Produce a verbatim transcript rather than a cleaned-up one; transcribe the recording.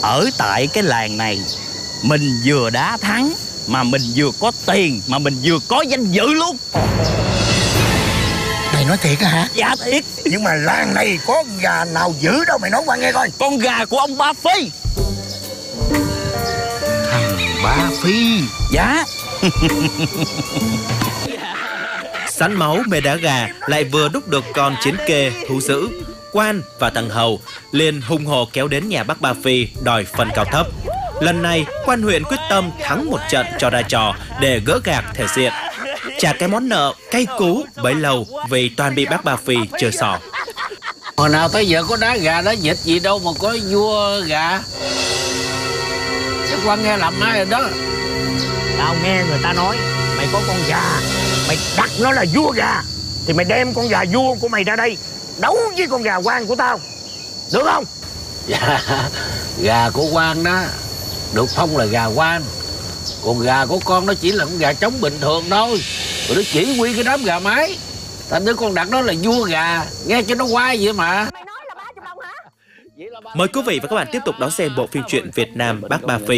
ở tại cái làng này mình vừa đá thắng, mà mình vừa có tiền, mà mình vừa có danh dự luôn. Mày nói thiệt hả? Dạ thiệt. Nhưng mà làng này có gà nào dữ đâu, mày nói qua nghe coi. Con gà của ông Ba Phi. Thằng Ba Phi? Dạ. Sắn máu mê đá gà lại vừa đúc được con chiến kê thú dữ. Quan và thằng Hầu liền hùng hổ kéo đến nhà bác Ba Phi đòi phần cao thấp. Lần này quan huyện quyết tâm thắng một trận cho ra trò để gỡ gạc thể diện, trả cái món nợ cay cú bấy lâu vì toàn bị bác Ba Phi chơi xỏ. Hồi nào tới giờ có đá gà đá vịt gì đâu mà có vua gà. Chắc quan nghe lầm ai rồi đó. Tao nghe người ta nói mày có con gà, mày đặt nó là vua gà, thì mày đem con gà vua của mày ra đây đấu với con gà quan của tao, được không? Dạ, gà của quan đó được phong là gà quan, còn gà của con nó chỉ là con gà trống bình thường thôi, rồi nó chỉ huy cái đám gà mái, thành đứa con đặt nó là vua gà, nghe cho nó quay vậy mà. Mời quý vị và các bạn tiếp tục đón xem bộ phim truyện Việt Nam Bác Ba Phi